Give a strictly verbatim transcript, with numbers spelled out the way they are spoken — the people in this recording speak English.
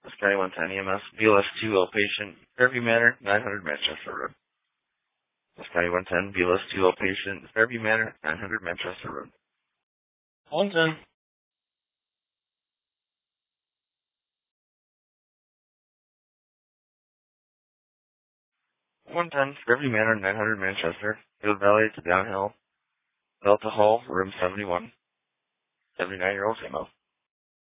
Sky one ten E M S, B L S two outpatient, Fairview Manor, nine hundred Manchester Road. Sky one ten, B L S two outpatient, Fairview Manor, nine hundred Manchester Road. one ten. one ten, Fairview Manor, nine hundred Manchester, Field Valley to Downhill, Delta Hall, room seventy-one. seventy-nine-year-old female.